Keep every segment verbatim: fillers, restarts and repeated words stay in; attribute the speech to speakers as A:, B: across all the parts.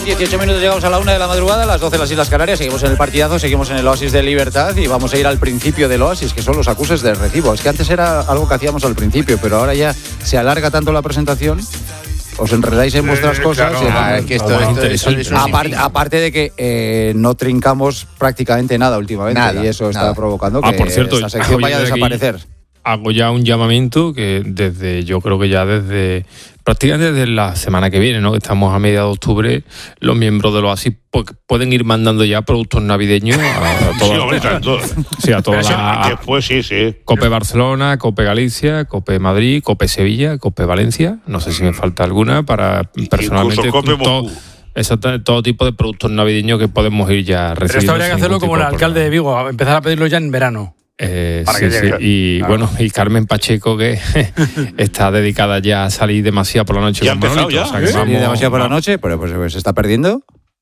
A: diez, dieciocho minutos, llegamos a la una de la madrugada, a las doce en las Islas Canarias, seguimos en el partidazo, seguimos en el Oasis de Libertad y vamos a ir al principio del Oasis, que son los acuses de recibo. Es que antes era algo que hacíamos al principio, pero ahora ya se alarga tanto la presentación, os enredáis en vuestras eh, cosas. Claro,
B: ah, es que esto,
A: ah,
B: esto, esto, esto
A: aparte, aparte de que eh, no trincamos prácticamente nada últimamente, nada, y eso nada. está provocando que
C: ah, por cierto,
A: esta sección vaya a desaparecer.
C: Hago ya un llamamiento que desde, yo creo que ya desde prácticamente desde la semana que viene, ¿no? Que estamos a mediados de octubre, los miembros de los Oasis pueden ir mandando ya productos navideños a, a todas
D: sí,
C: las, sí, a todas las
D: después sí, sí.
C: Cope Barcelona, Cope Galicia, Cope Madrid, Cope Sevilla, Cope Valencia, no sé si me falta alguna para personalmente
D: Cope
C: todo, exacto, todo tipo de productos navideños que podemos ir ya recibiendo.
E: Pero esto habría que hacerlo como el alcalde de Vigo, empezar a pedirlo ya en verano.
C: Eh, para sí, que llegue. Sí. Y claro. Bueno, y Carmen Pacheco, que está dedicada ya a salir demasiado por la noche.
D: Ya ha empezado ya.
A: O sea, que ¿Eh? Vamos, demasiado por la noche, pero pues, pues se está perdiendo.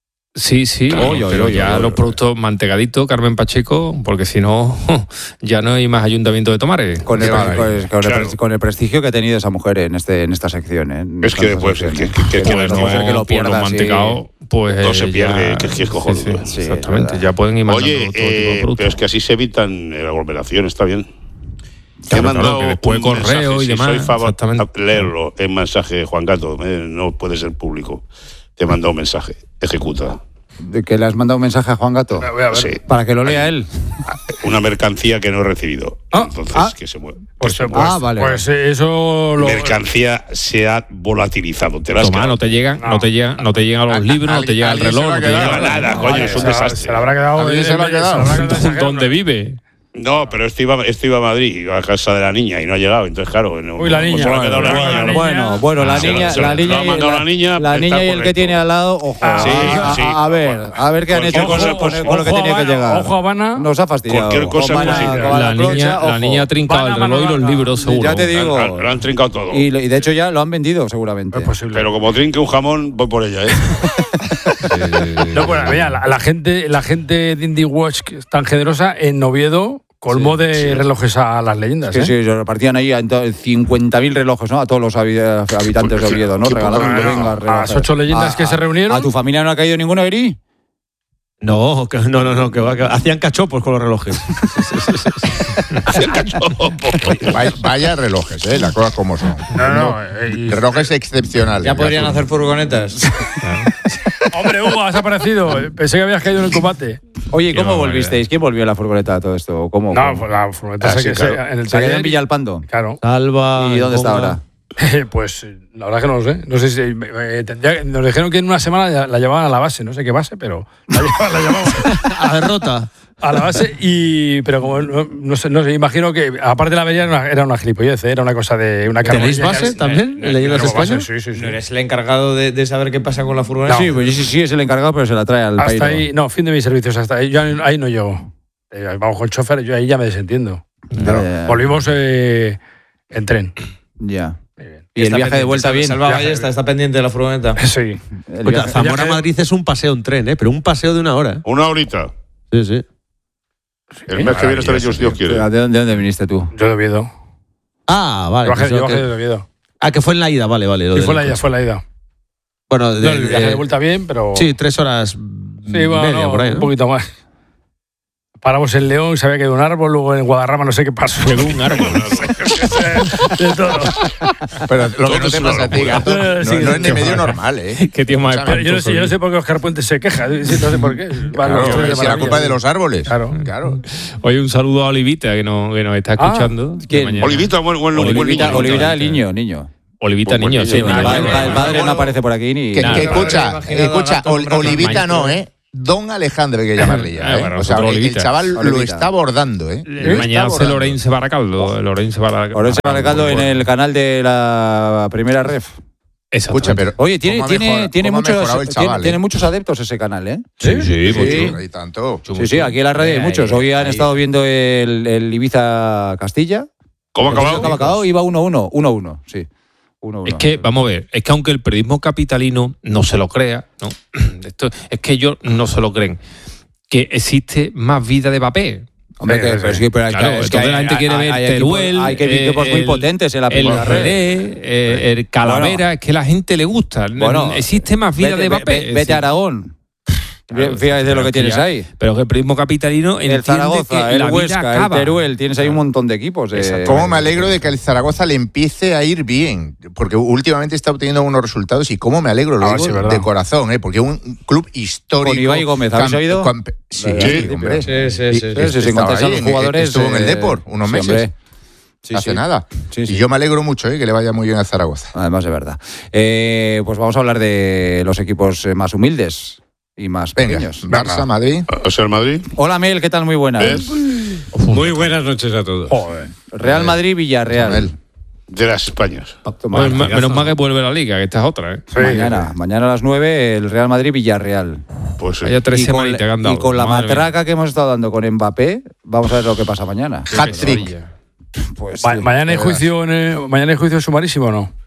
C: Sí, sí, oye, pero oye, ya oye, los oye. productos mantecaditos, Carmen Pacheco, porque si no, ya no hay más ayuntamiento de Tomares.
A: Con el, con, el, con, claro. el, con el prestigio que ha tenido esa mujer en este en esta sección. ¿eh?
D: Es que después, es que, que, que, que,
C: pues no, no, que lo pierda, por lo mantecado, sí. pues
D: no se pierde,
C: ya,
D: que es que es cojonudo.
C: Sí, sí, sí, exactamente, ya pueden ir mandando
D: Oye,
C: todo tipo de productos.
D: pero es que así se evitan aglomeración, está bien.
C: Te he mandado que después correo
D: mensaje,
C: y demás.
D: Si soy favor leerlo en mensaje, Juan Gato, no puede ser público. Te he mandado un mensaje, ejecuta.
A: ¿De que le has mandado un mensaje a Juan Gato?
D: A ver, a ver. Sí.
A: Para que lo lea él.
D: Una mercancía que no he recibido.
E: Ah,
D: Entonces,
E: ah,
D: que se mueve.
E: Pues,
D: se
E: pues,
A: ah, vale.
E: Pues eso lo...
D: Mercancía se ha volatilizado. ¿Te
C: Toma, no te llegan, no. no te llegan, no te llegan los a, libros, a, no te llega el reloj, no te llega
D: nada, coño, es un desastre.
E: Se le habrá quedado.
A: Se le habrá quedado.
C: ¿Dónde vive?
D: No, pero esto iba, esto iba a Madrid, iba a casa de la niña y no ha llegado, entonces claro. No,
E: Uy, la niña.
D: Pues
E: bueno,
D: la
E: bueno,
D: niña.
A: bueno, bueno, la niña, la niña,
D: la, la niña,
A: la niña y el que tiene al lado, ojo.
D: Ah, sí,
A: a,
D: sí.
A: A, a ver, a ver qué han hecho con,
D: cosa,
A: con,
D: pues,
A: con lo que tenía que llegar.
E: Ojo, Habana.
A: Nos ha fastidiado.
D: Cualquier cosa
A: Habana,
D: posible.
C: La, la, niña, la niña ha trincado el reloj y los libros, seguro.
A: Ya te digo.
D: Lo han, han trincado todo.
A: Y, y de hecho ya lo han vendido, seguramente.
E: Es posible.
D: Pero como trinque un jamón, voy por ella, ¿eh?
E: No, bueno, mira, la, la gente, la gente de Indie Watch tan generosa en Oviedo. Colmó sí, de sí. relojes a las leyendas,
A: sí,
E: ¿eh?
A: Sí, se repartían ahí a cincuenta mil relojes, ¿no? A todos los habitantes de Oviedo, ¿no? Regalando, venga,
E: a las ocho leyendas
A: a,
E: que se reunieron.
A: ¿A tu familia no ha caído ninguna, Eri?
B: No, que, no, no, no, que, va, que hacían cachopos con los relojes.
D: Hacían cachopos.
F: Vaya, vaya relojes, ¿eh? Las cosas como son.
E: No, no. Eh,
F: relojes excepcionales.
B: Ya podrían hacer furgonetas.
E: Hombre, Hugo, has aparecido. Pensé que habías caído en el combate.
A: Oye, ¿cómo volvisteis? ¿Quién volvió a la furgoneta a todo esto? ¿Cómo,
E: no,
A: cómo?
E: la furgoneta ah,
A: se,
E: sí,
A: que
E: claro.
A: se, en el se quedó en Villalpando.
E: Claro.
B: Salva.
A: ¿Y dónde está ahora?
E: Pues la verdad que no lo sé. No sé si eh, tendría, nos dijeron que en una semana la, la llevaban a la base, no sé qué base, pero la llevaban, la llevaban
B: a la derrota.
E: A la base y pero como no, no sé, no sé, imagino que aparte de la avería era una, era una gilipollez, era una cosa de una carga.
B: ¿Tenéis base también? ¿En Leyendas Españolas?
E: Sí, sí, sí.
B: ¿No eres el encargado de, de saber qué pasa con la furgoneta?
A: No. Sí, pues sí, sí es el encargado, pero se la trae al
E: hasta
A: pairo.
E: Ahí, no, fin de mis servicios hasta ahí. Yo ahí no llego. Eh, vamos con chofer, yo ahí ya me desentiendo. Pero yeah. volvimos eh, en tren.
A: Ya.
E: Yeah.
A: Y el viaje de vuelta bien.
B: Salva Ballesta está pendiente de la furgoneta.
E: Sí.
B: Oye, Zamora Madrid es un paseo en tren, ¿eh? Pero un paseo de una hora.
D: Una horita.
B: Sí, sí.
D: El mes que viene estaré yo, si Dios quiere.
A: ¿De dónde, de dónde viniste tú?
E: Yo de Oviedo.
B: Ah, vale.
E: Yo bajé,
B: pues
E: yo bajé
B: que...
E: de Oviedo.
B: Ah, que fue en la ida, vale, vale. Lo
E: sí, fue la ida, fue la ida.
B: Bueno, de,
E: no, el viaje
B: de,
E: de vuelta bien, pero...
B: Sí, tres horas
E: sí, bueno,
B: media
E: no,
B: por ahí, ¿no?
E: Un poquito más. Paramos en León, se había quedado un árbol, luego en Guadarrama no sé qué pasó.
C: Quedó un árbol.
E: De todo.
F: Pero lo que no te pasa a ti, Gato, no, sí, no es ni medio normal, ¿eh?
C: Qué tío más
E: pero yo no sé, yo no sé por qué Oscar Puente se queja, no sé por qué.
F: Claro, claro, si la culpa es de los árboles.
E: Claro.
F: claro.
C: Oye, un saludo a Olivita, que, no, que nos está escuchando.
E: Ah,
A: ¿quién?
D: Olivita, buen, buen,
A: Olivita,
D: buen niño.
A: Olivita, niño, niño.
C: Olivita,
D: Buen
C: niño,
D: niño,
C: sí.
A: El, el, padre, el padre no aparece por aquí ni...
F: Que,
C: nada,
F: que escucha,
B: no,
F: escucha, Ol, Olivita no, ¿eh? Don Alejandro hay que llamarle ya, ¿eh?
C: bueno,
F: o sea, el, el chaval
A: Olivita.
F: lo está abordando, ¿eh?
C: El mañana hace Lorenzo Baracaldo. Lorenzo Baracaldo,
A: Lorenzo Baracaldo en el canal de la primera ref.
F: Escucha, pero
A: oye, tiene, tiene,
F: mejor,
A: tiene, muchos,
F: chaval,
A: tiene,
F: eh?
A: tiene muchos adeptos ese canal, ¿eh?
C: Sí, sí,
A: sí.
C: mucho.
F: Hay tanto.
A: Sí, sí, aquí en la radio hay muchos. Hoy han estado viendo el, el Ibiza Castilla.
D: ¿Cómo ha acabado?
A: ¿Cómo ha acabado? Iba uno uno, uno uno, sí. Uno, uno.
C: Es que, vamos a ver, es que aunque el periodismo capitalino no se lo crea, ¿no? Esto, es que ellos no se lo creen, que existe más vida de papel.
A: Hombre,
E: Sí,
A: que,
E: sí,
A: pero
E: sí.
A: sí, pero es
C: Claro,
A: que, es que
C: entonces la gente quiere ver
A: hay
C: Teruel,
A: equipos, hay que equipos muy
C: el-
A: potentes en la
C: el
A: primera red.
C: Jerez, eh, el Calavera,
A: Bueno.
C: es que la gente le gusta.
A: Bueno,
C: existe más vida
A: vete,
C: de Mbappé.
A: Vete, vete a Aragón.
C: Claro,
A: Fíjate
C: pero
A: lo que
C: es
A: tienes
C: ya-
A: ahí.
C: Pero que el prismo capitalino
A: El
C: entiende
A: Zaragoza,
C: que
A: el
C: la vida
A: Huesca, el
C: acaba.
A: Teruel, tienes ahí un montón de equipos. eh.
F: ¿Cómo me alegro de que al Zaragoza le empiece a ir bien? Porque últimamente está obteniendo unos resultados y cómo me alegro, lo
E: Ah,
F: digo
E: sí, verdad.
F: de corazón, ¿eh? Porque es un club histórico.
A: Con Ibai Gómez, ¿habéis
F: camp-
A: oído?
F: camp- sí,
A: Sí,
F: hombre.
B: sí, sí, sí, sí.
A: Sí, sí, sin
F: Estaba
A: contar a
F: ahí
A: los
F: en-
A: jugadores.
F: Estuvo en el
A: eh,
F: Depor unos
A: sí,
F: meses.
A: hombre. Sí,
F: hace
A: sí.
F: nada.
A: Sí, sí.
F: Y yo me alegro mucho, ¿eh? Que le vaya muy bien al Zaragoza.
A: Además, de verdad. Eh, pues vamos a hablar de los equipos eh, más humildes y más
F: Venga,
A: pequeños.
F: Barça, Madrid.
D: O sea, el Madrid.
A: Hola, Mel, ¿qué tal? Muy buenas.
D: ¿Eh?
B: Muy buenas noches a todos.
E: Joder.
A: Real Madrid, Villarreal.
F: Manuel.
D: De las Españas.
A: Toma,
C: Pues, ma- menos mal que vuelve la liga, que esta es otra. ¿eh?
E: Sí,
A: mañana, mañana a las nueve, el Real Madrid, Villarreal.
D: Pues sí.
C: Vaya tres
A: Y con,
C: semanitas que han dado.
A: y con la
C: Madre mía.
A: matraca que hemos estado dando con Mbappé, vamos a ver lo que pasa mañana.
C: Qué
F: Hat-trick.
C: pesadilla.
A: Pues,
E: Ma-
A: sí,
E: mañana hay
A: de verdad.
E: juicio, en el- mañana hay juicio sumarísimo, ¿o no?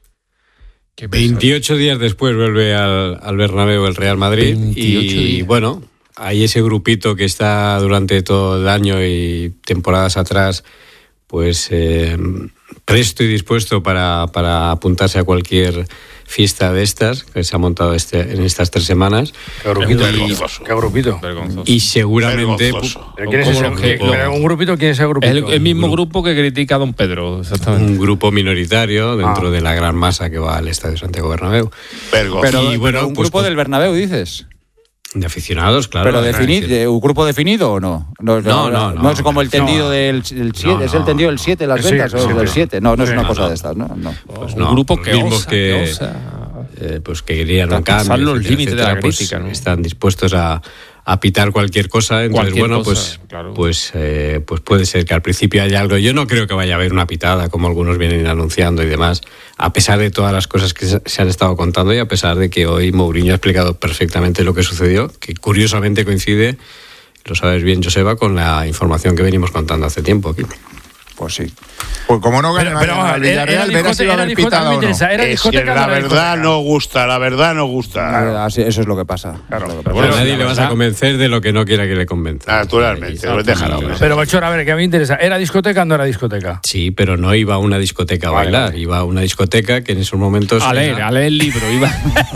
C: Qué pesadilla.
B: veintiocho días después vuelve al, al Bernabéu el Real Madrid.
C: veintiocho
B: Y
C: días.
B: bueno, hay ese grupito que está durante todo el año y temporadas atrás, pues eh, presto y dispuesto para, para apuntarse a cualquier fiesta de estas que se ha montado este, en estas tres semanas.
E: Qué grupito.
D: Vergonzoso.
E: Qué grupito.
C: Vergonzoso.
B: Y seguramente...
D: Vergonzoso.
E: ¿Pero quién es
C: ¿Cómo
E: ese
C: lo
E: grupito?
C: que-
E: Pero un grupito, ¿quién es ese
C: Es
E: grupito?
C: el, el mismo grupo que critica a don Pedro, exactamente.
B: un grupo minoritario dentro
E: Ah.
B: de la gran masa que va al Estadio Santiago Bernabéu.
D: Vergonzoso.
A: Pero,
B: Y bueno,
A: pero un
B: pues,
A: grupo
B: pues,
A: del Bernabéu, dices.
B: De aficionados, claro.
A: pero
B: de
A: definir,
B: aficionados.
A: ¿un grupo definido o no? No,
B: No, no, no.
A: es como el tendido
E: No.
A: del el siete,
B: No,
A: es el
B: no.
A: tendido del siete, las
E: Sí,
A: ventas,
E: sí,
A: o del
E: sí.
A: siete. No, no es
E: Sí,
A: una
E: no,
A: cosa
B: no.
A: de estas, ¿no? no.
B: Pues
C: un
B: no,
C: grupo
B: los
C: que
B: mismos
C: osa,
B: que-
C: que osa.
B: Eh, pues que querían un
C: Traspasar
B: cambio,
C: los
B: etcétera,
C: límites de la
B: etcétera, pues
C: crítica, ¿no?
B: están dispuestos a, a pitar cualquier cosa. Entonces,
C: Cualquier
B: bueno,
C: cosa,
B: pues,
C: claro.
B: pues, eh, pues puede ser que al principio haya algo. Yo no creo que vaya a haber una pitada, como algunos vienen anunciando y demás, a pesar de todas las cosas que se se han estado contando y a pesar de que hoy Mourinho ha explicado perfectamente lo que sucedió, que curiosamente coincide, lo sabes bien, Joseba, con la información que venimos contando hace tiempo aquí.
A: Pues sí.
F: Pues como no gane
E: Pero, pero,
F: mañana al
E: era- era
F: Villarreal, verás si va a
E: discoteca,
F: haber
E: era discoteca,
F: pitada
E: me
F: o no.
E: interesa, era
D: Es que
E: discoteca o
D: la
E: no era
D: verdad
E: discoteca?
D: no gusta, la verdad no gusta.
A: Eh, así- eso es lo que pasa.
E: Claro.
A: Es lo que
E: Pero
A: pasa.
B: Pero a nadie
C: la
B: le vas
C: verdad-
B: a convencer de lo que no quiera que le convenza.
D: Naturalmente,
B: Y-
D: déjalo, hombre.
E: Pero, Melchor, a ver, que a mí me interesa. ¿Era discoteca o no era discoteca?
B: Sí, pero no iba a una discoteca a
E: Vale,
B: bailar,
E: vale.
B: iba a una discoteca que en esos momentos...
C: A leer,
B: era-
C: a leer el libro. Iba.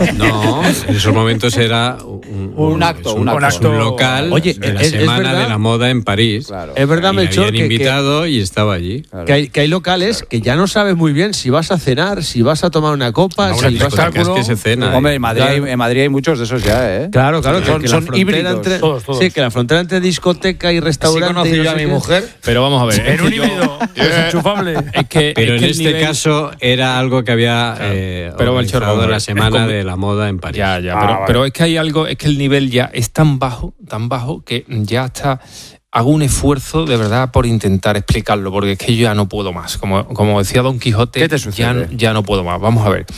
B: No, en esos momentos era un,
A: Un acto,
B: es
A: un
E: acto.
B: es un local
G: Oye,
B: de la
G: es- es
B: Semana
G: verdad-
B: de la Moda en París.
A: Claro.
G: Es verdad,
B: Y le
G: Melchor,
B: habían
G: que, que-
B: invitado y estaba allí.
A: Claro.
G: que hay, que hay locales que ya no sabes muy bien si vas a cenar, si vas a tomar una copa,
E: A
G: si
E: una
G: vas a...
E: discoteca.
B: Discotecas que se cena.
A: Hombre, en Madrid,
G: Claro.
A: hay, en Madrid hay muchos de esos ya, ¿eh?
G: Claro, claro, que,
A: Son-
G: que
A: son
G: la frontera
A: híbridos.
G: entre
E: Todos, todos.
G: sí, que la frontera entre discoteca y restaurante.
H: conocí
G: y no
H: yo a
G: sé
H: mi
G: qué.
H: mujer.
C: Pero vamos a ver. es
E: En un
C: que yo-
E: híbrido desenchufable.
C: Es que,
B: Pero
C: es
B: en
C: que el
B: este
C: nivel-
B: caso era algo que había eh,
C: Pero, Melchor,
B: organizado
C: vamos a ver,
B: la
C: es
B: Semana
C: como-
B: de la Moda en París.
C: Ya, ya,
E: Ah,
C: pero,
E: vale.
C: pero es que hay algo, es que el nivel ya es tan bajo, tan bajo, que ya está. Hago un esfuerzo de verdad por intentar explicarlo, porque es que yo ya no puedo más. Como, como decía Don Quijote,
A: ¿Qué te
C: ya,
A: sucede?
C: ya no puedo más. Vamos a ver.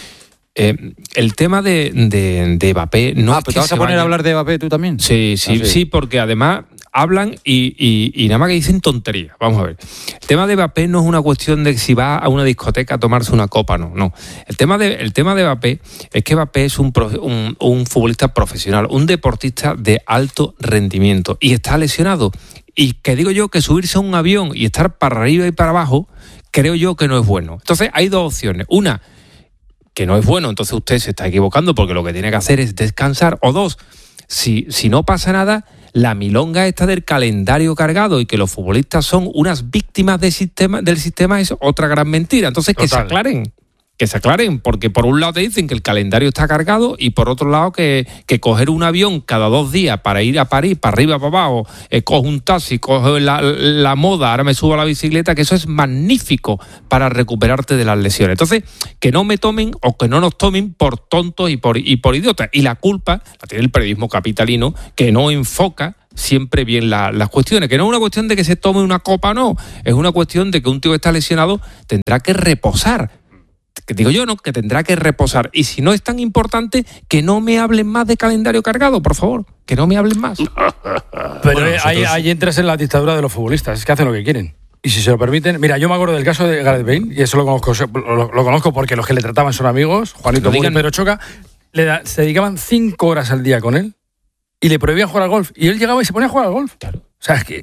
C: Eh, el tema de, de, de Mbappé no
A: ah,
C: es
A: ¿pero
C: que
A: te vas
C: se
A: a poner
C: vaya-
A: a hablar de Mbappé tú también?
C: Sí, sí,
A: Ah, sí.
C: sí, porque además hablan y, y, y nada más que dicen tonterías. Vamos a ver. El tema de Mbappé no es una cuestión de si va a una discoteca a tomarse una copa, no. no. El tema de, el tema de Mbappé es que Mbappé es un, pro- un, un futbolista profesional, un deportista de alto rendimiento y está lesionado. Y que digo yo que subirse a un avión y estar para arriba y para abajo, creo yo que no es bueno. Entonces hay dos opciones. Una, que no es bueno, entonces usted se está equivocando porque lo que tiene que hacer es descansar. O dos, si, si no pasa nada, la milonga esta del calendario cargado y que los futbolistas son unas víctimas del sistema, del sistema es otra gran mentira. Entonces que se
E: Total.
C: aclaren, que se aclaren, porque por un lado te dicen que el calendario está cargado y por otro lado que, que coger un avión cada dos días para ir a París, para arriba, para abajo, eh, coge un taxi, coge la, la moda, ahora me subo a la bicicleta, que eso es magnífico para recuperarte de las lesiones. Entonces, que no me tomen o que no nos tomen por tontos y por, y por idiotas. Y la culpa la tiene el periodismo capitalino, que no enfoca siempre bien la- las cuestiones, que no es una cuestión de que se tome una copa, no, es una cuestión de que un tío que está lesionado tendrá que reposar. Que digo yo, ¿no? Que tendrá que reposar. Y si no es tan importante, que no me hablen más de calendario cargado, por favor. Que no me hablen más.
E: Pero
B: Bueno,
E: eh, ahí,
B: nosotros-
E: ahí entras en la dictadura de los futbolistas, es que hacen lo que quieren. Y si se lo permiten, mira, yo me acuerdo del caso de Gareth Bale, y eso lo conozco, lo, lo conozco porque los que le trataban son amigos, Juanito
C: Lo
E: Muro y
C: digan-
E: Pedro Choca, le da- se dedicaban cinco horas al día con él y le prohibían jugar al golf. Y él llegaba y se ponía a jugar al golf.
C: Claro.
E: O sea, es que...
C: Claro.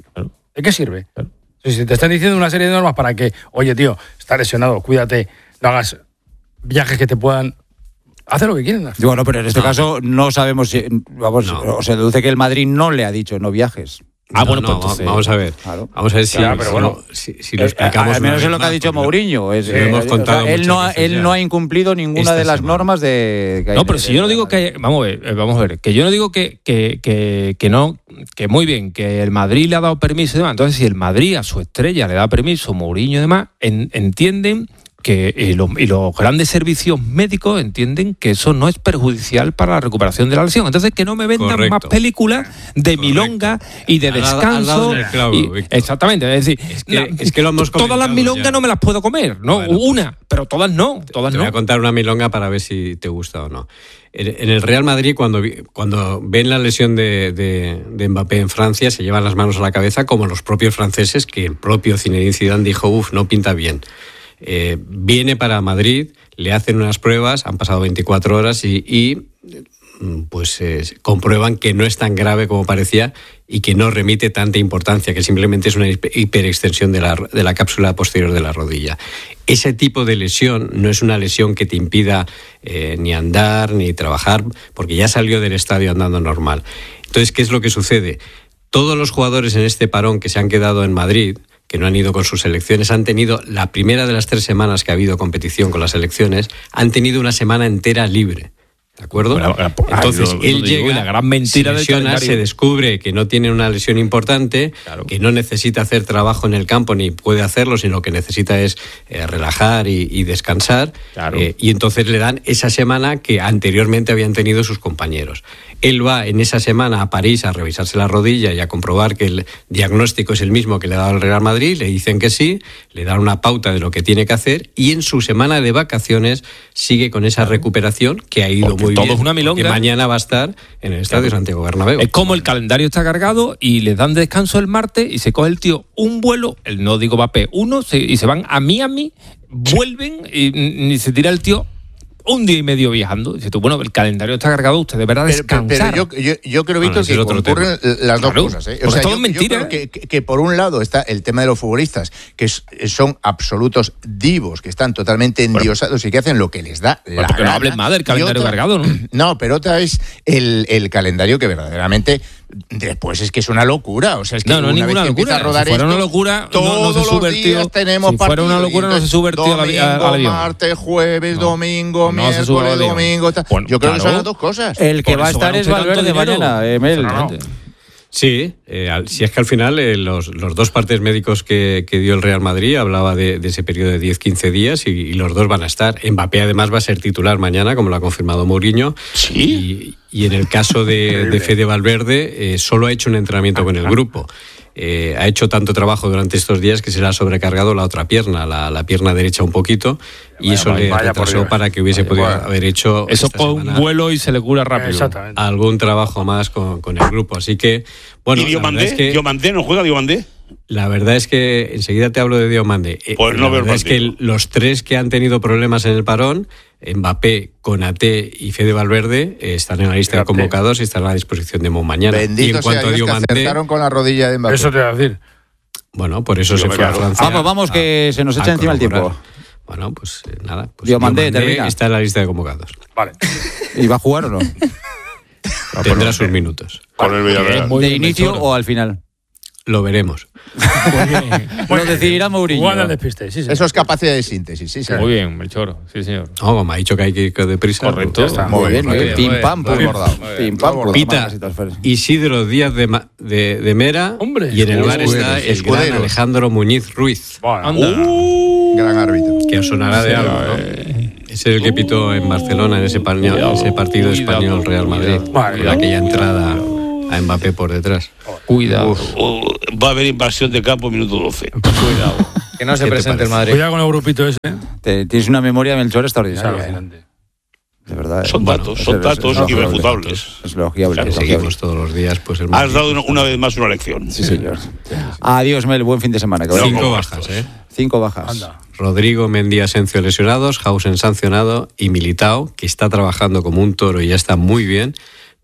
E: ¿De qué sirve? Claro. Si te están diciendo una serie de normas para que, oye, tío, está lesionado, cuídate, no hagas viajes que te puedan... Hace lo que quieren hacer.
A: Bueno, pero en este no, caso no sabemos si... Vamos, no. O se deduce que el Madrid no le ha dicho no viajes.
B: Ah, bueno, no, pues entonces, vamos a ver. Claro. Vamos a ver si,
A: claro, pero bueno,
B: si, si lo explicamos.
A: Eh, al menos es lo que ha dicho Mourinho. Es,
B: eh, hemos contado
A: o sea, él, no ha, él no ha incumplido ninguna de las semana. normas de.
C: Que no, pero de, si yo no digo que. Hay, vamos a ver, vamos a ver. Que yo no digo que, que, que, que no. Que muy bien, que el Madrid le ha dado permiso y demás. Entonces, si el Madrid a su estrella le da permiso, Mourinho y demás, en, entienden. Que, y, los, y los grandes servicios médicos entienden que eso no es perjudicial para la recuperación de la lesión. Entonces, que no me vendan Correcto. más películas de Correcto. milonga y de descanso.
B: Clavo,
C: y, exactamente, es decir,
B: es que, no, es que lo hemos
C: todas las milongas ya. no me las puedo comer, ¿no? Bueno, una, pero todas no. Todas
B: te
C: no.
B: voy a contar una milonga para ver si te gusta o no. En el Real Madrid, cuando, cuando ven la lesión de, de, de Mbappé en Francia, se llevan las manos a la cabeza, como los propios franceses, que el propio Zinedine Zidane dijo, uff, no pinta bien. Eh, viene para Madrid, le hacen unas pruebas, han pasado veinticuatro horas y, y pues eh, comprueban que no es tan grave como parecía y que no remite tanta importancia, que simplemente es una hiperextensión de la, de la cápsula posterior de la rodilla. Ese tipo de lesión no es una lesión que te impida eh, ni andar ni trabajar, porque ya salió del estadio andando normal. Entonces, ¿qué es lo que sucede? Todos los jugadores en este parón que se han quedado en Madrid, que no han ido con sus selecciones, han tenido, la primera de las tres semanas que ha habido competición con las selecciones, han tenido una semana entera libre. ¿De acuerdo? Bueno, entonces,
C: ay, lo,
B: él
C: lo
B: llega,
C: la gran mentira
B: se lesiona, se descubre que no tiene una lesión importante, claro. que no necesita hacer trabajo en el campo ni puede hacerlo, sino que necesita es eh, relajar y, y descansar. Claro. Eh, y entonces le dan esa semana que anteriormente habían tenido sus compañeros. Él va en esa semana a París a revisarse la rodilla y a comprobar que el diagnóstico es el mismo que le ha dado el Real Madrid, le dicen que sí, le dan una pauta de lo que tiene que hacer y en su semana de vacaciones sigue con esa recuperación que ha ido Porque muy
C: todo
B: bien.
C: Es una milonga.
B: Que mañana va a estar en el Estadio claro. Santiago Bernabéu.
C: Es como el calendario está cargado y les dan descanso el martes y se coge el tío un vuelo, el no digo Mbappé, uno, se, y se van a Miami, vuelven y, y se tira el tío un día y medio viajando. Dices tú, bueno, el calendario está cargado, usted deberá descansar.
F: Pero, pero yo, yo, yo creo, Víctor, bueno, que ocurren las dos claro, cosas. ¿eh? O sea,
C: todo
F: yo,
C: es mentira.
F: yo creo que, que, que por un lado está el tema de los futbolistas, que es, son absolutos divos, que están totalmente endiosados bueno, y que hacen lo que les da
C: bueno,
F: la
C: porque
F: gana.
C: no hables más del calendario
F: otra,
C: cargado, ¿no?
F: No, pero otra es el, el calendario que verdaderamente... Después es que es una locura, o sea, es que
C: no, no
F: una
C: ninguna
F: vez que
C: locura.
F: a rodar
C: si fuera
F: esto,
C: una locura,
F: todos
C: no, no se sube
F: los
C: el tío.
F: días tenemos
C: si fuera una locura, no se sube el tío
F: domingo,
C: al, al avión.
F: martes, jueves, no, domingo,
C: no
F: miércoles, domingo. Bueno, yo creo claro, que son las dos cosas.
A: El que va a estar es Valverde mañana, Emel.
B: No, no. Sí, eh, al, si es que al final eh, los, los dos partes médicos que, que dio el Real Madrid hablaba de, de ese periodo de diez a quince días y, y los dos van a estar. Mbappé además va a ser titular mañana, como lo ha confirmado Mourinho.
D: Sí.
B: Y, y en el caso de, de Fede Valverde, eh, solo ha hecho un entrenamiento con el grupo. Eh, ha hecho tanto trabajo durante estos días que se le ha sobrecargado la otra pierna, la, la pierna derecha un poquito, y vaya, eso vaya, le retrasó para que hubiese vaya, podido vaya. haber hecho
C: eso con un vuelo y se le cura rápido.
E: Exactamente.
B: Algún trabajo más con, con el grupo. Así que, bueno,
D: ¿y Diomandé? Es que, ¿Diomandé no juega Diomandé?
B: La verdad es que enseguida te hablo de Diomandé.
D: Pues no
B: la verdad es que los tres que han tenido problemas en el parón, Mbappé, Konaté y Fede Valverde, eh, están en la lista Fíjate. de convocados y están a la disposición de Mo mañana.
F: Bendito
B: y en cuanto
F: sea
B: a Diomandé,
F: que acertaron con la rodilla de Mbappé.
E: Eso te iba a decir.
B: Bueno, por eso
D: Yo
B: se fue
D: claro.
B: a Francia.
A: Vamos, vamos, que
B: a,
A: se nos echa encima el tiempo.
B: Bueno, pues eh, nada. Pues
A: Diomandé, termina.
B: Está en la lista de convocados.
E: Vale.
A: ¿Y va a jugar o no?
B: no Tendrá sus minutos.
D: Con el Villarreal.
A: ¿De inicio o al final?
B: Lo veremos.
C: Muy bien.
A: Lo decidirá Mourinho.
E: Igual al despiste, sí,
F: Eso es capacidad de síntesis, sí, señor.
C: Muy bien, Melchor. Sí, señor.
B: No, como ha dicho que hay que ir deprisa.
C: Correcto.
B: Pues,
C: está.
A: Muy bien, muy bien. Pim pam, pum. Pim pam,
B: Pita Isidro Díaz de, de, de Mera.
E: Hombre.
B: Y en el bar está el
F: escudero.
B: gran Alejandro Muñiz Ruiz.
E: Bueno,
F: uh, gran árbitro.
B: Que os sonará de algo, ¿no? Ese es el que pitó en Barcelona en ese, paño, en ese partido español Real Madrid. Con aquella entrada a Mbappé por detrás.
C: Cuidado.
D: Uh, va a haber invasión de campo en minuto doce.
C: Cuidado. Que no se presente el Madrid.
E: Cuidado con el grupito ese.
A: Te, tienes una memoria, Melchor, extraordinaria.
E: ¿eh?
A: De verdad.
D: Son
A: bueno,
D: datos, son
A: es,
D: datos
A: es, es
D: irrefutables.
A: Es logiable.
B: Claro,
A: es
B: seguimos todos los días. Pues el
D: Has dado una, una vez más una lección.
A: Sí, señor. Adiós, Mel. Buen fin de semana.
B: Cinco no, bajas, ¿eh?
A: Cinco bajas.
E: Anda.
B: Rodrigo, Mendy, Asencio lesionados, Hausen sancionado y Militao, que está trabajando como un toro y ya está muy bien,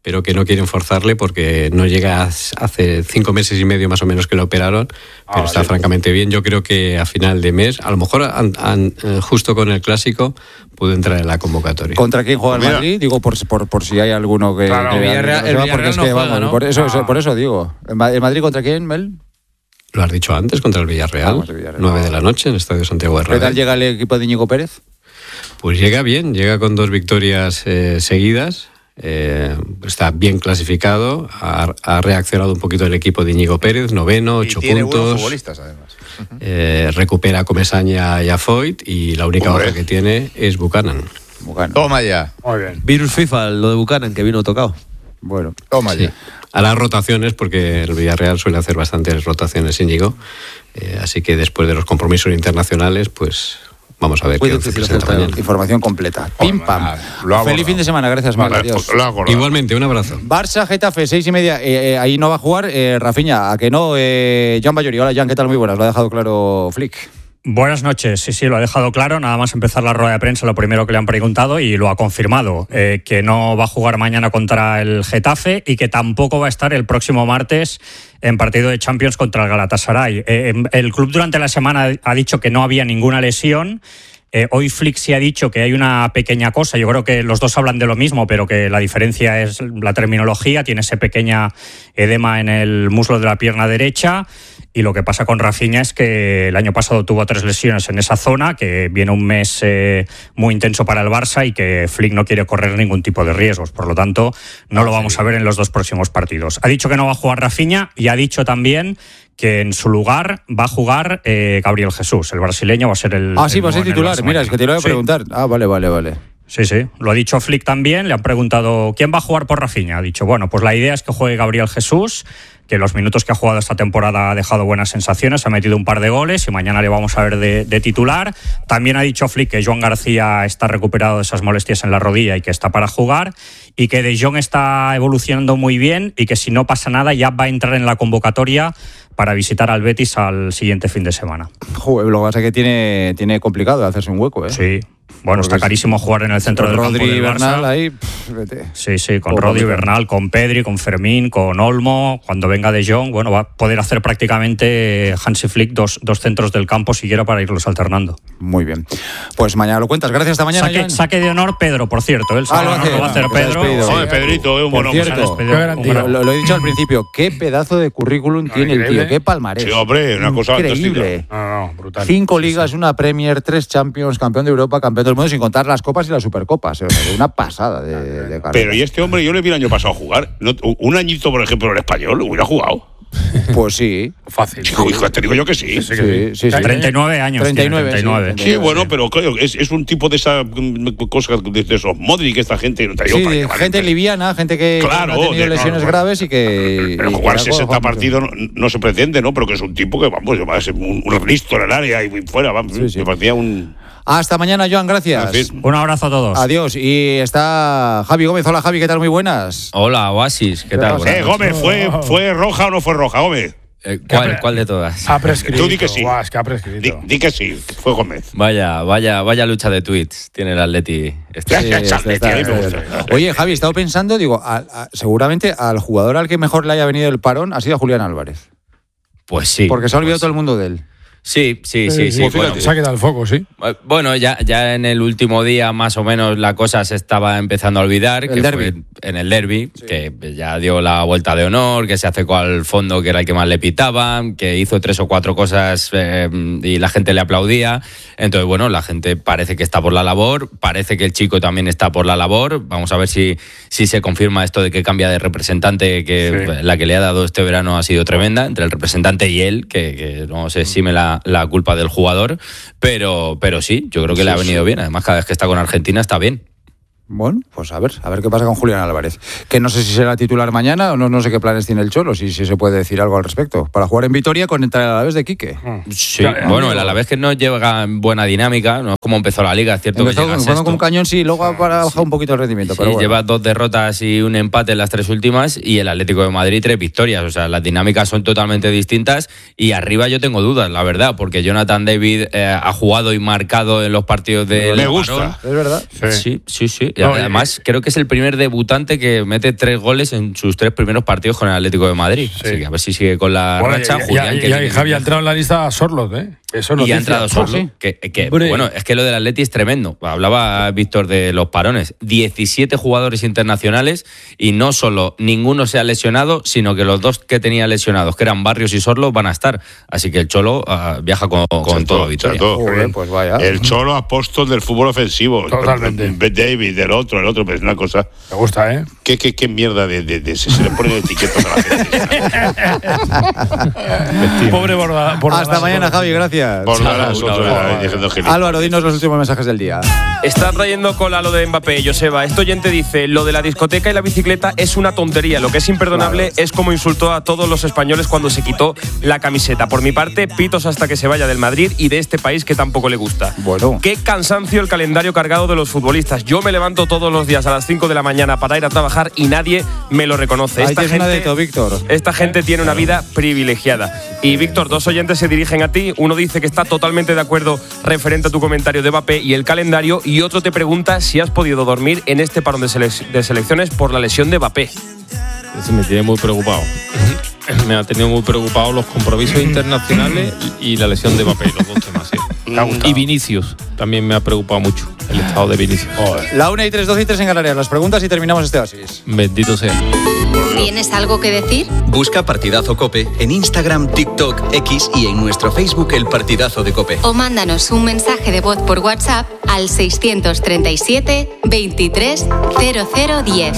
B: pero que no quieren forzarle porque no llega hace cinco meses y medio más o menos que lo operaron, pero ah, está vale. francamente bien. Yo creo que a final de mes, a lo mejor an, an, justo con el Clásico, puede entrar en la convocatoria.
A: ¿Contra quién juega el
B: Mira.
A: Madrid? Digo, por, por, por si hay alguno que...
G: Claro,
A: que
G: el Villarreal,
A: que
G: el
A: va,
G: Villarreal
A: porque es
G: no
A: que,
G: juega,
A: vamos,
G: ¿no?
A: por, eso,
G: Ah.
A: por eso digo. ¿El Madrid contra quién, Mel?
B: Lo has dicho antes, contra el Villarreal,
A: Vamos, el Villarreal.
B: nueve de la noche en el Estadio Santiago de
A: ¿Qué tal
B: Bernabéu.
A: llega el equipo de Íñigo Pérez?
B: Pues llega bien, llega con dos victorias eh, seguidas. Eh, está bien clasificado, ha, ha reaccionado un poquito el equipo de Íñigo Pérez, noveno,
F: Y
B: ocho
F: tiene buenos
B: puntos,
F: futbolistas, además.
B: eh, recupera a Comesaña y a Foyt y la única
F: Hombre.
B: baja que tiene es Buchanan.
A: Bueno,
F: Toma ya,
E: Muy bien.
G: Virus FIFA, lo de Buchanan, que vino tocado.
A: bueno.
F: toma
B: Sí.
F: ya.
B: Hará rotaciones porque el Villarreal suele hacer bastantes rotaciones Íñigo, eh, así que después de los compromisos internacionales, pues vamos a ver
G: Muy
B: qué once
G: difícil
B: presenta
G: acertar.
B: mañana.
A: Información completa. Pim, pam.
F: Lo ha
A: Feliz
F: abordado.
A: fin de semana, gracias, Mel.
D: Vale,
A: Adiós.
D: pues lo ha acordado.
B: Igualmente, un abrazo.
A: Barça, Getafe, seis y media. Eh, eh, ahí no va a jugar eh, Rafinha, a que no. Eh, Jan Bayori. Hola, Jan, ¿qué tal? Muy buenas. Lo ha dejado claro Flick.
H: Buenas noches, sí, sí, lo ha dejado claro, nada más empezar la rueda de prensa, lo primero que le han preguntado y lo ha confirmado, eh, que no va a jugar mañana contra el Getafe y que tampoco va a estar el próximo martes en partido de Champions contra el Galatasaray. Eh, el club durante la semana ha dicho que no había ninguna lesión. Eh, hoy Flick sí ha dicho que hay una pequeña cosa, yo creo que los dos hablan de lo mismo, pero que la diferencia es la terminología, tiene ese pequeña edema en el muslo de la pierna derecha. Y lo que pasa con Rafinha es que el año pasado tuvo tres lesiones en esa zona, que viene un mes eh, muy intenso para el Barça y que Flick no quiere correr ningún tipo de riesgos. Por lo tanto, no lo vamos a ver en los dos próximos partidos. Ha dicho que no va a jugar Rafinha y ha dicho también que en su lugar va a jugar eh, Gabriel Jesús. El brasileño va a ser el...
A: Ah, sí,
H: el
A: va a ser
H: nuevo en el
A: titular.
H: Barça
A: Mira,
H: mañana.
A: es que te lo voy a
H: Sí.
A: preguntar. Ah, vale, vale, vale.
H: Sí, sí, lo ha dicho Flick también, le han preguntado ¿quién va a jugar por Rafinha? Ha dicho, bueno, pues la idea es que juegue Gabriel Jesús, que los minutos que ha jugado esta temporada ha dejado buenas sensaciones, ha metido un par de goles y mañana le vamos a ver de, de titular. También ha dicho Flick que Joan García está recuperado de esas molestias en la rodilla y que está para jugar, y que De Jong está evolucionando muy bien y que si no pasa nada ya va a entrar en la convocatoria para visitar al Betis al siguiente fin de semana.
A: Joder, lo que pasa es que tiene, tiene complicado hacerse un hueco, ¿eh?
H: Sí. Bueno,
A: Porque
H: está carísimo jugar en el centro del campo
A: Rodri
H: del
A: Bernal
H: Barça.
A: ahí, pff, vete.
H: Sí, sí, con
A: Poco
H: Rodri
A: meter.
H: Bernal, con Pedri, con Fermín, con Olmo. Cuando venga De Jong, bueno, va a poder hacer prácticamente Hansi Flick dos, dos centros del campo siquiera para irlos alternando.
A: Muy bien. Pues mañana lo cuentas. Gracias, hasta mañana,
H: Saque,
A: Jan.
H: saque de honor Pedro, por cierto. El
A: Ah,
H: saque
A: lo
H: de honor
A: hace.
H: lo va a hacer
A: Ah, que se ha
H: Pedro.
A: despedido.
D: Joder, Pedrito, es un
A: Por
D: buen
A: cierto,
D: hombre.
H: Se ha despedido.
E: qué garantía.
H: Un gran-
A: Lo, lo he dicho al principio, qué pedazo de currículum tiene el tío,
E: increíble.
A: qué palmarés.
D: Sí, hombre, una cosa
A: increíble.
D: fantástica.
E: No, no, brutal.
A: Cinco ligas, una Premier, tres Champions, campeón de Europa, campeón del mundo, sin contar las copas y las supercopas. O sea, una pasada de, de carrera.
D: Pero y este hombre, yo le vi el año pasado jugar. No, un añito, por ejemplo, en el español, hubiera jugado.
A: Pues sí.
E: Fácil.
D: Hijo, hijo, te digo yo que sí.
E: Sí,
A: Sí, sí, sí.
H: treinta y nueve años.
A: treinta y
H: tiene,
A: nueve,
H: treinta y nueve.
A: sí.
D: Sí, bueno, pero claro, es, es un tipo de esa mm, cosa de, de esos Modric, esta gente. No te digo
A: Sí,
D: para
A: de
D: llamar
A: gente
D: gente.
A: liviana, gente que
D: Claro,
A: no ha tenido
D: de-
A: lesiones
D: claro,
A: graves y que...
D: Pero
A: y que
D: jugar
A: ha
D: sesenta
A: jugado mucho.
D: partidos no, no se pretende, ¿no? Pero que es un tipo que, vamos, va a ser un, un listo en el área y fuera, vamos.
A: Sí, sí.
D: Me parecía un.
A: Hasta mañana, Joan, gracias.
D: En fin.
H: Un abrazo a todos.
A: Adiós. Y está Javi Gómez. Hola, Javi, ¿qué tal? Muy buenas.
I: Hola, Oasis, ¿qué tal?
A: pasa?
D: Eh, Gómez, ¿fue, ¿fue roja o no fue roja, Gómez?
I: Eh, ¿cuál, ¿Cuál de todas?
E: Ha prescrito.
D: Tú di que sí.
E: Guau, es que ha
D: Di,
E: prescrito.
D: di que sí, fue Gómez.
I: Vaya, vaya, vaya lucha de tweets tiene el Atleti. Este.
D: Ya,
A: Sí,
D: ya,
A: está-
D: chale,
A: está-
D: tío, ahí me
A: está-
D: gusta.
A: Oye, Javi, he estado pensando, digo, a- a- seguramente al jugador al que mejor le haya venido el parón ha sido a Julián Álvarez.
I: Pues sí.
A: Porque se ha olvidado
I: pues
A: todo el mundo de él.
I: Sí, sí, sí, sí.
E: Pues
I: bueno.
E: fíjate, se ha quedado el foco, sí.
I: Bueno, ya, ya en el último día más o menos la cosa se estaba empezando a olvidar,
A: El
I: que
A: derbi.
I: fue en el derby, que ya dio la vuelta de honor, que se acercó al fondo que era el que más le pitaba, que hizo tres o cuatro cosas eh, y la gente le aplaudía. Entonces, bueno, la gente parece que está por la labor, parece que el chico también está por la labor. Vamos a ver si, si se confirma esto de que cambia de representante, que
E: Sí.
I: la que le ha dado este verano ha sido tremenda, entre el representante y él, que, que no se exime la, la culpa del jugador, pero, pero sí, yo creo que le ha venido bien. Además, cada vez que está con Argentina está bien.
A: Bueno, pues a ver, a ver qué pasa con Julián Álvarez. Que no sé si será titular mañana o no, no sé qué planes tiene el Cholo, si, si se puede decir algo al respecto. Para jugar en Vitoria con el Alavés de Quique.
I: Sí,
E: Ya, ya,
I: bueno,
E: amigo.
I: el Alavés que no lleva buena dinámica, no es como empezó la liga, es cierto que
A: Empezó
I: llega
A: jugando
I: sexto.
A: con un cañón, sí, luego ha para bajar un poquito el rendimiento.
I: Sí,
A: pero bueno.
I: lleva dos derrotas y un empate en las tres últimas y el Atlético de Madrid tres victorias. O sea, las dinámicas son totalmente distintas y arriba yo tengo dudas, la verdad, porque Jonathan David eh, ha jugado y marcado en los partidos de
D: Me gusta.
A: Es verdad.
I: Sí, sí, sí. Y además, creo que es el primer debutante que mete tres goles en sus tres primeros partidos con el Atlético de Madrid. Sí. Así que a ver si sigue con la bueno, racha.
E: Y,
I: Julián,
E: y,
I: que
E: y, y Javi ha entrado en la lista Sorlot, ¿eh? Eso no
I: y ha entrado Sorlot. Sí. Que, que, bueno, es que lo del Atleti es tremendo. Hablaba Víctor de los parones. diecisiete jugadores internacionales y no solo ninguno se ha lesionado, sino que los dos que tenía lesionados, que eran Barrios y Sorlot, van a estar. Así que el Cholo uh, viaja con, con todo Vitoria.
D: Joder, pues vaya. El Cholo apóstol del fútbol ofensivo.
E: Totalmente.
D: David, del otro, el otro, pues es una cosa.
E: Me gusta, ¿eh?
D: ¿Qué, qué, qué mierda de, de, de se le ponen etiquetas a la gente?
E: Pobre Borda. Borda
A: Hasta mañana, Javi, gracias.
D: Borda,
A: Álvaro, dinos los últimos mensajes del día.
J: Está trayendo cola lo de Mbappé, Joseba. Este oyente dice, lo de la discoteca y la bicicleta es una tontería. Lo que es imperdonable claro. es como insultó a todos los españoles cuando se quitó la camiseta. Por mi parte, pitos hasta que se vaya del Madrid y de este país que tampoco le gusta.
A: Bueno.
J: Qué cansancio el calendario cargado de los futbolistas. Yo me levanto todos los días a las cinco de la mañana para ir a trabajar y nadie me lo reconoce.
A: Ahí
J: esta gente,
A: una de todo, Víctor.
J: Esta gente tiene una vida privilegiada. Y Víctor, dos oyentes se dirigen a ti. Uno dice que está totalmente de acuerdo referente a tu comentario de Mbappé y el calendario, y otro te pregunta si has podido dormir en este parón de, sele- de selecciones por la lesión de Mbappé.
C: Eso me tiene muy preocupado. Me ha tenido muy preocupado los compromisos internacionales y la lesión de Mbappé, los dos temas, sí. Y Vinicius, también me ha preocupado mucho el estado de Vinicius.
A: La una y tres, dos y tres en Canarias. Las preguntas y terminamos este oasis.
C: Bendito sea.
K: ¿Tienes algo que decir?
L: Busca Partidazo COPE en Instagram, TikTok, X y en nuestro Facebook El Partidazo de COPE.
K: O mándanos un mensaje de voz por WhatsApp al seiscientos treinta y siete, veintitrés, cero cero diez.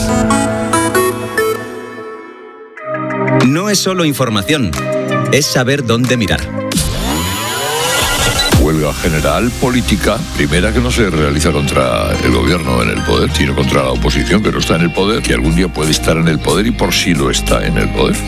L: No es solo información, es saber dónde mirar.
M: Huelga general política, primera que no se realiza contra el gobierno en el poder, sino contra la oposición que no está en el poder, que algún día puede estar en el poder y por sí lo está en el poder.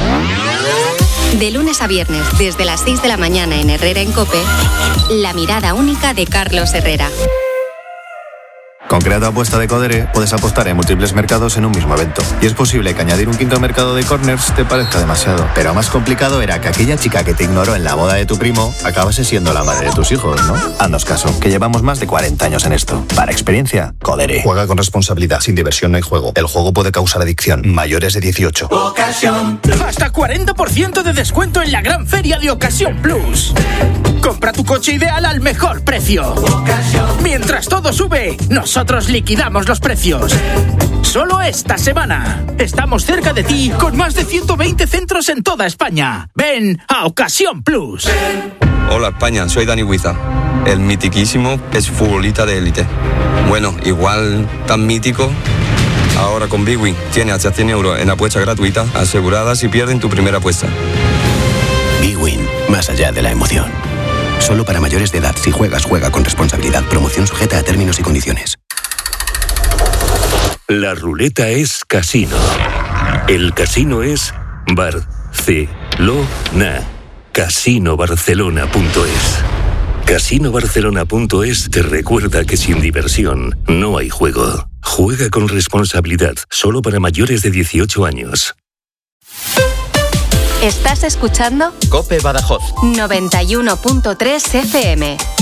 K: De lunes a viernes, desde las seis de la mañana en Herrera en COPE, la mirada única de Carlos Herrera.
N: Con Creato Apuesta de Codere puedes apostar en múltiples mercados en un mismo evento. Y es posible que añadir un quinto mercado de corners te parezca demasiado. Pero más complicado era que aquella chica que te ignoró en la boda de tu primo acabase siendo la madre de tus hijos, ¿no? Haznos caso, que llevamos más de cuarenta años en esto. Para experiencia, Codere. Juega con responsabilidad, sin diversión no hay juego. El juego puede causar adicción. Mayores de dieciocho.
O: Ocasión. Hasta cuarenta por ciento de descuento en la gran feria de Ocasión Plus. Compra tu coche ideal al mejor precio. Ocasión. Mientras todo sube, nosotros liquidamos los precios. Solo esta semana. Estamos cerca de ti con más de ciento veinte centros en toda España. Ven a Ocasión Plus.
P: Hola España, soy Dani Huiza, el mitiquísimo ex futbolista de élite. Bueno, igual tan mítico. Ahora con Big Win tiene hasta cien euros en apuestas gratuitas aseguradas si pierden tu primera apuesta.
Q: Big Win, más allá de la emoción. Solo para mayores de edad. Si juegas, juega con responsabilidad. Promoción sujeta a términos y condiciones.
R: La ruleta es casino. El casino es Barcelona. casino barcelona punto es. casino barcelona punto es te recuerda que sin diversión no hay juego. Juega con responsabilidad. Solo para mayores de dieciocho años.
K: ¿Estás escuchando?
L: COPE Badajoz
K: noventa y uno punto tres F M.